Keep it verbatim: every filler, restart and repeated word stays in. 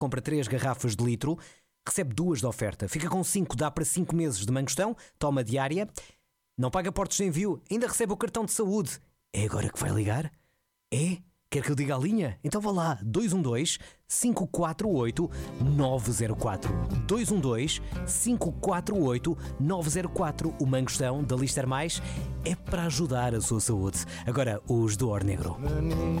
Compra três garrafas de litro, recebe duas de oferta. Fica com cinco, dá para cinco meses de mangostão, toma diária. Não paga portos de envio, ainda recebe o cartão de saúde. É agora que vai ligar? É? Quer que eu diga a linha? Então vá lá, dois um dois, cinco quatro oito, nove zero quatro. dois um dois, cinco quatro oito, nove zero quatro. O mangostão da Lister Mais é para ajudar a sua saúde. Agora, os do Or Negro.